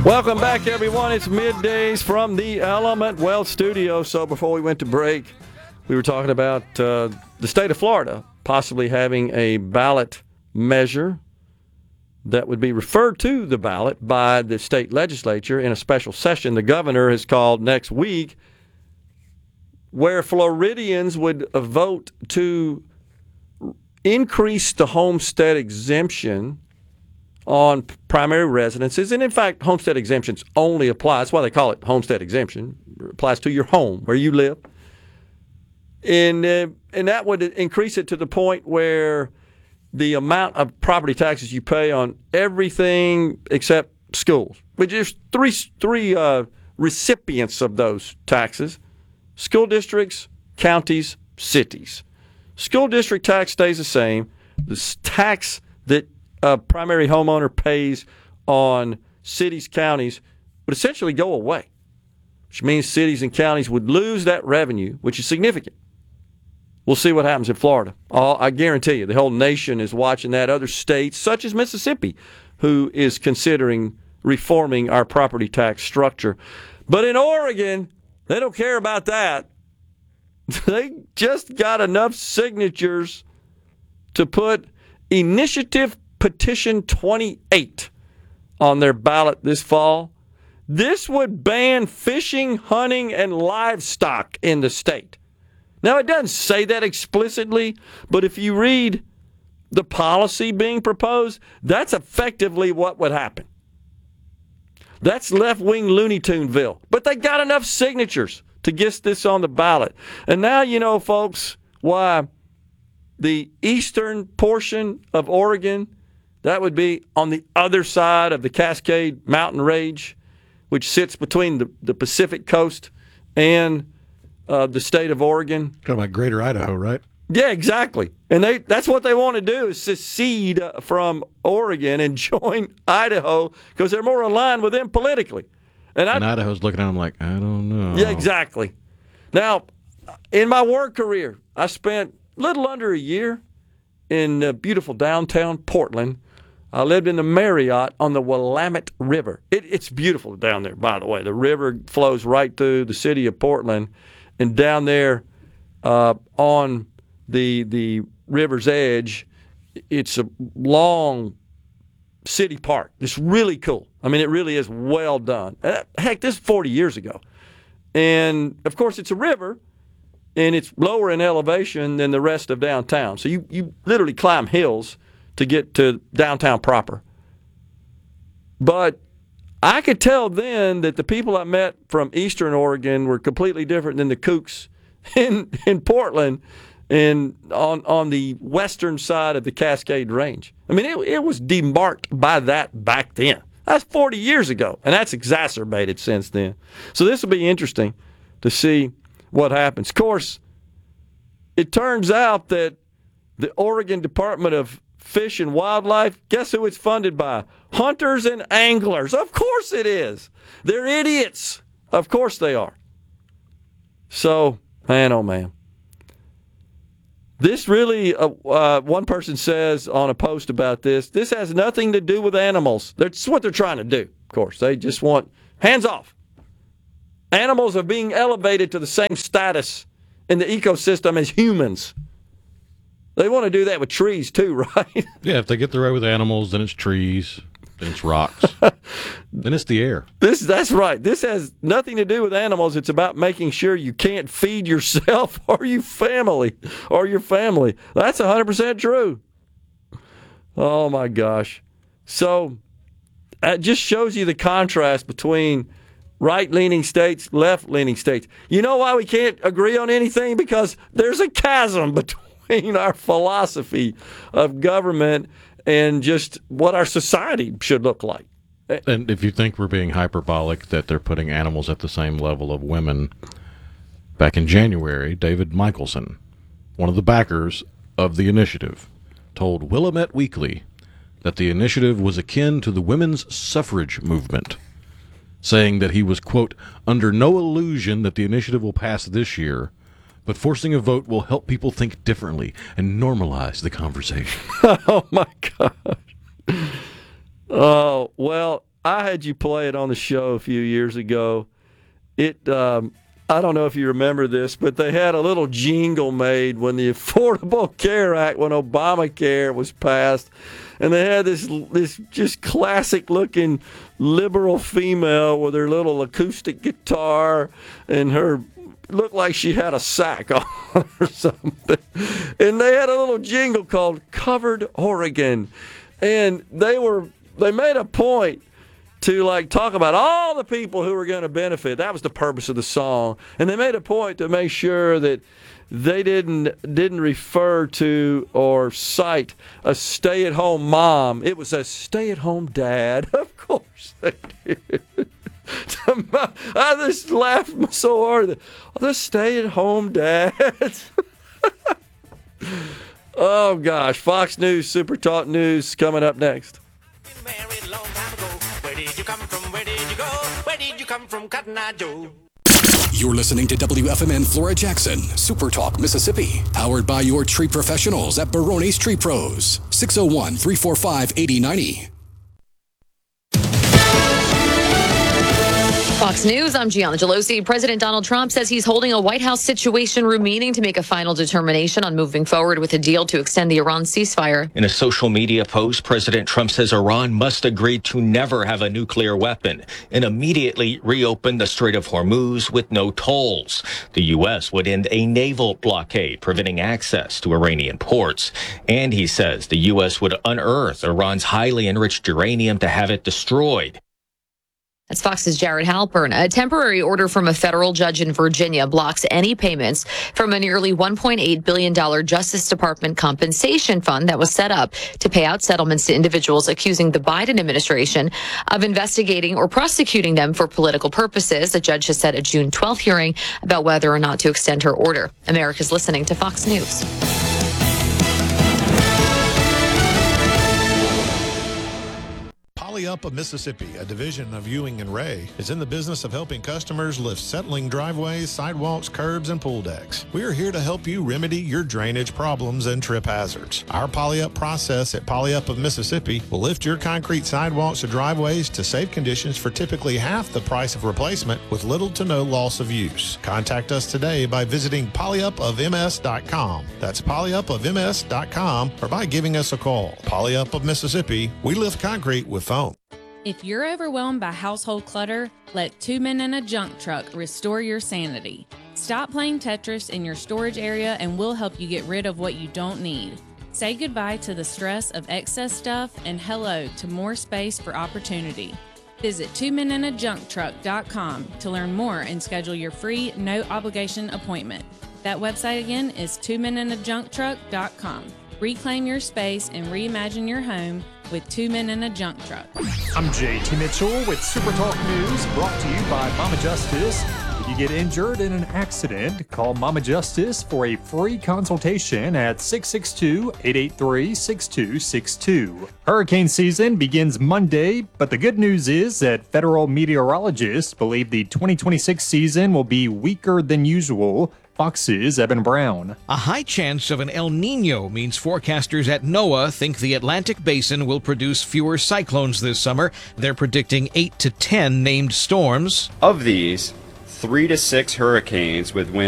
Welcome back, everyone. It's middays from the Element Wealth Studio. So before we went to break, we were talking about the state of Florida possibly having a ballot measure that would be referred to the ballot by the state legislature in a special session the governor has called next week, where Floridians would vote to increase the homestead exemption on primary residences. And in fact, homestead exemptions only apply. That's why they call it homestead exemption. It applies to your home, where you live. And that would increase it to the point where the amount of property taxes you pay on everything except schools, which is three recipients of those taxes: school districts, counties, cities. School district tax stays the same. The tax that a primary homeowner pays on cities, counties would essentially go away, which means cities and counties would lose that revenue, which is significant. We'll see what happens in Florida. I guarantee you, the whole nation is watching that. Other states, such as Mississippi, who is considering reforming our property tax structure. But in Oregon, they don't care about that. They just got enough signatures to put Initiative Petition 28 on their ballot this fall. This would ban fishing, hunting, and livestock in the state. Now, it doesn't say that explicitly, but if you read the policy being proposed, that's effectively what would happen. That's left-wing Looney Tuneville. But they got enough signatures to get this on the ballot. And now you know, folks, why the eastern portion of Oregon, that would be on the other side of the Cascade Mountain Range, which sits between the Pacific coast and the state of Oregon. Talking about Greater Idaho, right? Yeah, exactly. And that's what they want to do, is secede from Oregon and join Idaho because they're more aligned with them politically. And Idaho's looking at them like, I don't know. Yeah, exactly. Now, in my work career, I spent a little under a year in beautiful downtown Portland. I lived in the Marriott on the Willamette River. It's beautiful down there, by the way. The river flows right through the city of Portland. And down there on the river's edge, it's a long city park. It's really cool. I mean, it really is well done. Heck, this is 40 years ago. And, of course, it's a river, and it's lower in elevation than the rest of downtown. So you literally climb hills to get to downtown proper. But I could tell then that the people I met from Eastern Oregon were completely different than the kooks in Portland and on the western side of the Cascade Range. I mean, it was demarked by that back then. That's 40 years ago, and that's exacerbated since then. So this will be interesting to see what happens. Of course, it turns out that the Oregon Department of Fish and Wildlife, guess who it's funded by? Hunters and anglers. Of course it is. They're idiots. Of course they are. So, man, oh man. This really, one person says on a post about this has nothing to do with animals. That's what they're trying to do, of course. They just want hands off. Animals are being elevated to the same status in the ecosystem as humans. They want to do that with trees too, right? Yeah, if they get the right with animals, then it's trees, then it's rocks, then it's the air. That's right. This has nothing to do with animals. It's about making sure you can't feed yourself or your family. That's 100% true. Oh, my gosh. So that just shows you the contrast between right-leaning states, left-leaning states. You know why we can't agree on anything? Because there's a chasm between our philosophy of government and just what our society should look like. And if you think we're being hyperbolic that they're putting animals at the same level of women, back in January, David Michelson, one of the backers of the initiative, told Willamette Weekly that the initiative was akin to the women's suffrage movement, saying that he was, quote, under no illusion that the initiative will pass this year, but forcing a vote will help people think differently and normalize the conversation. Oh, my gosh. Oh, well, I had you play it on the show a few years ago. I don't know if you remember this, but they had a little jingle made when the Affordable Care Act, when Obamacare was passed, and they had this just classic-looking liberal female with her little acoustic guitar, and her looked like she had a sack on or something. And they had a little jingle called Covered Oregon, and they made a point to like talk about all the people who were going to benefit. That was the purpose of the song. And they made a point to make sure that they didn't refer to or cite a stay-at-home mom. It was a stay-at-home dad. Of course they did. I just laughed so hard. The stay-at-home dads. Oh, gosh. Fox News, Super Talk News coming up next. Where did you come from? Where did you go? Where did you come from, Cotton Eye Joe? You're listening to WFMN Flora Jackson, Super Talk, Mississippi. Powered by your tree professionals at Barone's Tree Pros. 601-345-8090. Fox News, I'm Gianna Gelosi. President Donald Trump says he's holding a White House Situation Room meeting to make a final determination on moving forward with a deal to extend the Iran ceasefire. In a social media post, President Trump says Iran must agree to never have a nuclear weapon and immediately reopen the Strait of Hormuz with no tolls. The U.S. would end a naval blockade, preventing access to Iranian ports. And he says the U.S. would unearth Iran's highly enriched uranium to have it destroyed. That's Fox's Jared Halpern. A temporary order from a federal judge in Virginia blocks any payments from a nearly $1.8 billion Justice Department compensation fund that was set up to pay out settlements to individuals accusing the Biden administration of investigating or prosecuting them for political purposes. The judge has set a June 12th hearing about whether or not to extend her order. America's listening to Fox News. Poly Up of Mississippi, a division of Ewing and Ray, is in the business of helping customers lift settling driveways, sidewalks, curbs, and pool decks. We are here to help you remedy your drainage problems and trip hazards. Our Poly Up process at Poly Up of Mississippi will lift your concrete sidewalks or driveways to safe conditions for typically half the price of replacement with little to no loss of use. Contact us today by visiting polyupofms.com. That's polyupofms.com, or by giving us a call. Poly Up of Mississippi, we lift concrete with foam. If you're overwhelmed by household clutter, let Two Men and a Junk Truck restore your sanity. Stop playing Tetris in your storage area and we'll help you get rid of what you don't need. Say goodbye to the stress of excess stuff and hello to more space for opportunity. Visit twomenandajuncktruck.com to learn more and schedule your free, no-obligation appointment. That website again is twomenandajuncktruck.com. Reclaim your space and reimagine your home with Two Men and a Junk Truck. I'm JT Mitchell with Super Talk News, brought to you by Mama Justice. If you get injured in an accident, call Mama Justice for a free consultation at 662-883-6262. Hurricane season begins Monday, but the good news is that federal meteorologists believe the 2026 season will be weaker than usual. Fox's Evan Brown. A high chance of an El Nino means forecasters at NOAA think the Atlantic Basin will produce fewer cyclones this summer. They're predicting 8 to 10 named storms. Of these, 3 to 6 hurricanes with winds